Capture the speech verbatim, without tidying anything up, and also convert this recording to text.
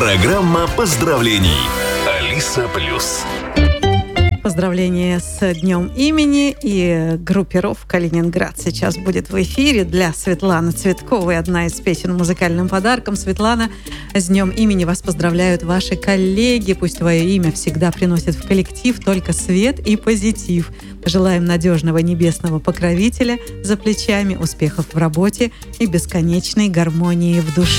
Программа поздравлений. Алиса Плюс. Поздравления с Днем имени, и группировка «Ленинград» сейчас будет в эфире для Светланы Цветковой. Одна из песен музыкальным подарком. Светлана, с Днем имени вас поздравляют ваши коллеги. Пусть твое имя всегда приносит в коллектив только свет и позитив. Желаем надежного небесного покровителя за плечами, успехов в работе и бесконечной гармонии в душе.